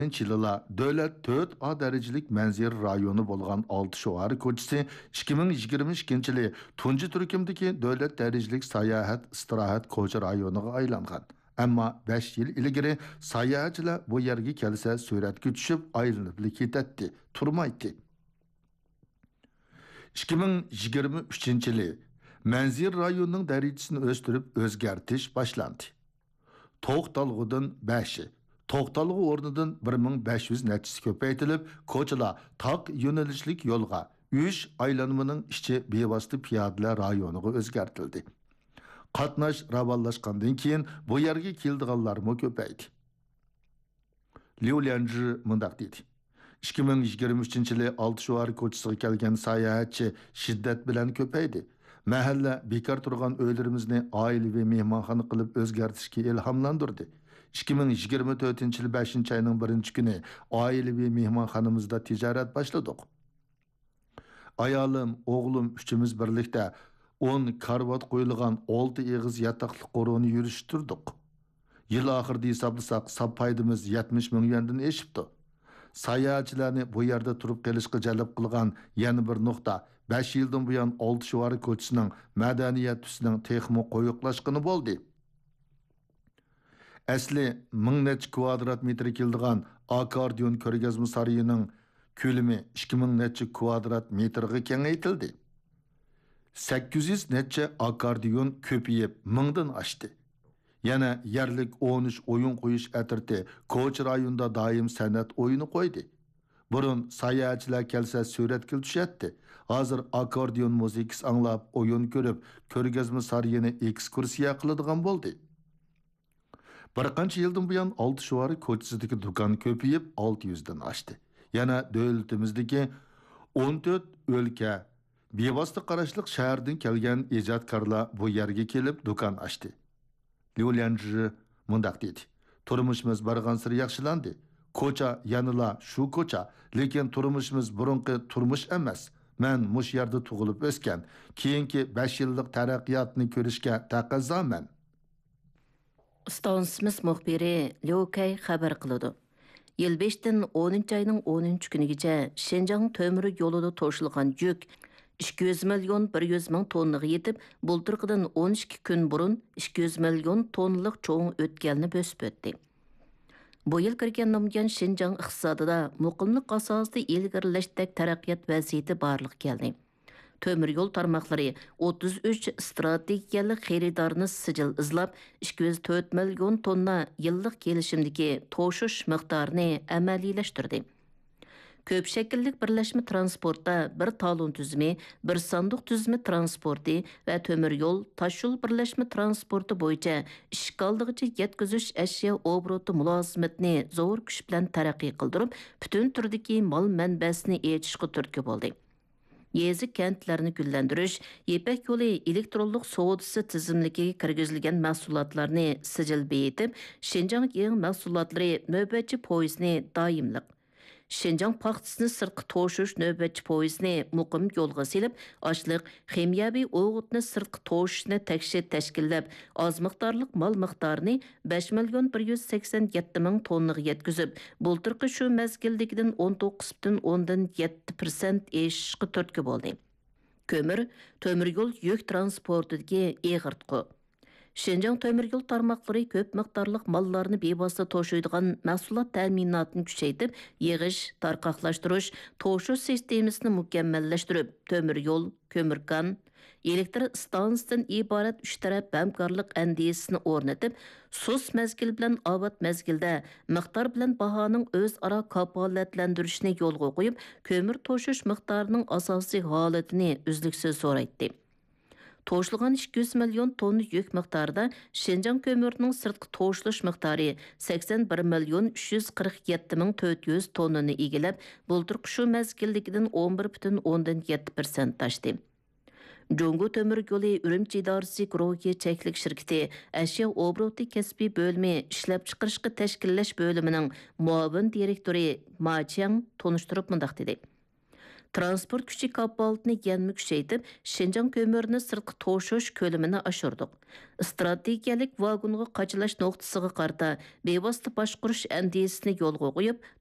Çılıla dövlət 4A dərəcəlik mənzil rayonu bolğan 6 şovar koçisi 2022 yılı tuncu türkümdəki dövlət dərəcəlik sayahət istirahat koçu rayonuğa aylanğan. Amma 5 yıl ilgiri sayahatçılar bu yerге kelsə sürətə düşüb ayrılıb ketətdi, turmaydı. 2023 yılı mənzil rayonunun dərəcəsini östürüb özgərtiş başlandı. To'xtalg'udan 5'i, To'xtalg'u o'rnidan 1500 neçisi ko'paytirilib, ko'chalar taq yo'nalishlik yo'lga 3 aylanmaning ichi bevosita piyodalar rayoniga o'zgartirildi. Qatnash ravonlashgandan keyin bu yerga keldiganlarmi ko'paydi. Liu Lianzhi mundaq dedi. 2023 yılı 6 şuvar ko'chasiga kelgan sayohatchi shiddat bilan ko'paydi. Mahalla bekar turgan öylerimizni ailevi mehmonxona qilib o'zgartirishga ilhomlantirdi. 2024 yil 5 ayning 1 kuni ailevi mehmonxonamizda tijorat boshladik. Ayolim, o'g'lim uchimiz birlikda 10 karvat qo'yilgan 6 eg'iz yotoqli qo'roni yurishtirdik. Yil oxirida hisoblasak, sap foydamiz 70 milliondan eshibdi. Sayohatchilarni bu yerda turib qolishga jalb qilgan yana bir nuqta 5 yildan buyon 6 shuvari ko'chasining madaniyat tusining texmo qo'yiqlashqini bo'ldi. Asli 1000 necha kvadrat metr keldigan akordeon ko'rgazma saroyining ko'lami 2000 necha kvadrat metrga kengaytirildi. 800 necha akordeon ko'payib 1000 dan oshdi. Yana yerlik 13 oyun qo'yish atirti ko'cha rayonida doim san'at o'yini qo'ydi. Burun sayohatchilar kelsa suratga tushadi. Hozir akordeon muzikasi anglab, o'yin ko'rib, ko'rgazma saroyini ekskursiya qiladigan bo'ldi. Bir qancha yildan buyon 6 shuvari ko'chasidagi do'kon ko'payib 600 dan oshdi. Yana davlatimizdagi 14 o'lka bevosita qarashliq shahardan kelgan ijodkorlar bu yerga kelib do'kon ochdi. Liu Lianzhi mundaq dedi. Turmushimiz barg'ansir yaxshilandi. Ko'cha yanıla shu ko'cha, lekin turmushimiz burunqi turmush emas. Men mush yerda tug'ilib o'sgan, keyingi 5 yillik taraqqiyotni ko'rishga taqozoman. Stansimiz muxbiri Liu Kay xabar qiladi. Yil 5dan 10 ayning 10 kunigacha Şinjan temir yo'lida to'shilgan yuk 200 milyon 100 ming tonnaga yetib, bulturqidan 12 kun burun 200 milyon tonlik cho'ng o'tganini bosib o'tdi. Bu yil kirgan nomgan Şinjan iqtisodida muqimlik asosida ilgarilashdek taraqqiyot vaziyati borliq keldi. Temir yo'l tarmoqlari 33 strategiyalik xaridorni sijil izlab 204 milyon tonna yillik kelishimdagi to'shish miqdorini amaliylashtirdi. Köp şekillik birleşme transportta bir talon tüzümü, bir sandık tüzümü transporti ve tömür yol, taş yol birleşme transportu boyunca işgaldıgıcı yetkizüş eşya obrotu mülazmetini zor güç bilen terakki kıldırıp, bütün türdeki mal menbesini eğitişki türkü oldu. Yezik kentlerini güllendiriş, Yepek yolu elektronluk soğudusu tizimliki kirgizilgen mahsulatlarını sicil beyitip, Şinjan yığın mahsulatları nöbetçi poizini daimlik. Şinjan paxtasını sırtqı toşuş növbətçi poyizini muqim yolğa silib, açlıq, ximiyavi oğutni sırtqı toşuşni təkşid təşkilləb, az miqdarlıq mal miqdarını 5 milyon 187 min tonluq yetkizib, bulturqı şu məzgildikdən 19,7% eşişqi törtkü boldu. Kömür, tömür yol yük transportudaki eğirtqı. Şinjan temir yol tarmoqlari ko'p miqdorliq mallarni bevosita to'shiydigan mahsulot ta'minotini kuchaytirib, yig'ish, tarqoqlashtirish, to'shish sistemasini mukammallashtirib, temir yo'l, ko'mirkan, elektr stansiyasidan iborat 3 taraf hamkorlik andisini o'rnatib, sus mezgil bilan obat mezgilda miqdor bilan bahoning o'zaro kafolatlantirishni yo'lga qo'yib, ko'mir to'shish miqdorining asosiy holatini uzluksiz so'raydi. To'shilgan 200 milyon tonna yük miqdarida Şinjan kömürünün sırtqı to'shilish miqdori 81 milyon 347 ming 400 tonnani egilib, bulturqı shu mezgildikidan 11,7% taşdı. Jungo Temir Yolu Ürümçi İdaresi Guruhi Çeklik Şirketi Eşya Obroti Kesbi Bölümü İşlep Çıqırışqı Teşkillaş Bölümünün muavin direktori Ma Chiang tonuşturup mındaq dedi. Transport küçü kapalıtını yenmi küçeytip, Şinjan kömürünü sırtqı toşuş kölümünü aşırdık. Strategiyalik vagonga qaçılaş noqtasıga qarta bevosita başquruş əndiyesini yolga qoyup,